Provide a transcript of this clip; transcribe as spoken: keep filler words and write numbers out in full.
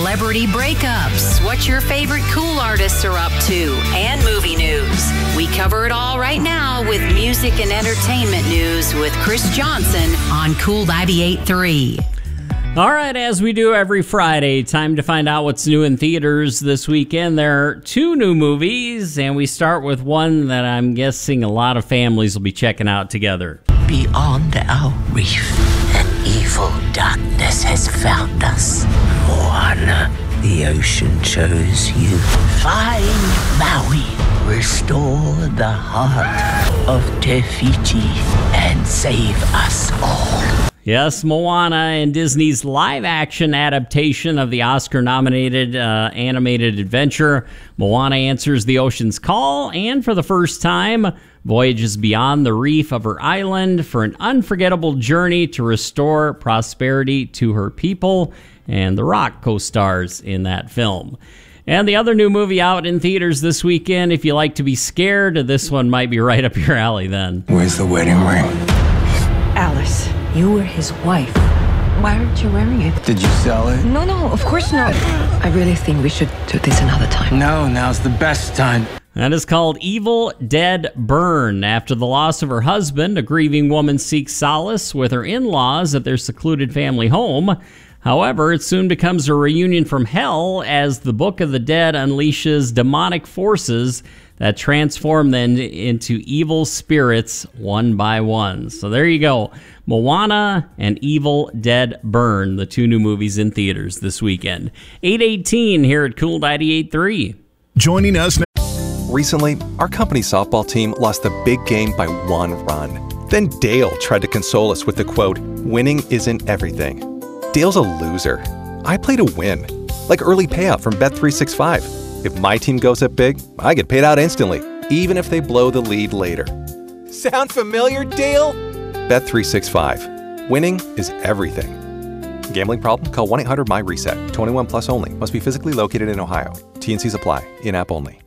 celebrity breakups, what your favorite cool artists are up to, and movie news. We cover it all right now with music and entertainment news with Chris Johnson on Cool ninety-eight point three. All right, as we do every Friday, time to find out what's new in theaters this weekend. There are two new movies, and we start with one that I'm guessing a lot of families will be checking out together. Beyond our reef, an evil darkness has found us. Moana, the ocean chose you. Find Maui, restore the heart of Te Fiti, and save us all. Yes, Moana and Disney's live-action adaptation of the Oscar-nominated uh, animated adventure. Moana answers the ocean's call, and for the first time, voyages beyond the reef of her island for an unforgettable journey to restore prosperity to her people. And The Rock co-stars in that film. And the other new movie out in theaters this weekend, if you like to be scared, this one might be right up your alley then. Where's the wedding ring? Alice, you were his wife. Why aren't you wearing it? Did you sell it? No, no, of course not. I really think we should do this another time. No, now's the best time. That is called Evil Dead Burn. After the loss of her husband, a grieving woman seeks solace with her in-laws at their secluded family home. However, it soon becomes a reunion from hell as the Book of the Dead unleashes demonic forces that transform them into evil spirits one by one. So there you go. Moana and Evil Dead Burn, the two new movies in theaters this weekend. eight eighteen here at Cool ninety-eight point three. Joining us now. Recently, our company softball team lost the big game by one run. Then Dale tried to console us with the quote, "Winning isn't everything." Dale's a loser. I play to win, like early payout from Bet three sixty-five. If my team goes up big, I get paid out instantly, even if they blow the lead later. Sound familiar, Dale? Bet three sixty-five. Winning is everything. Gambling problem? Call one eight hundred M Y RESET. twenty-one plus only. Must be physically located in Ohio. T and Cs apply. In-app only.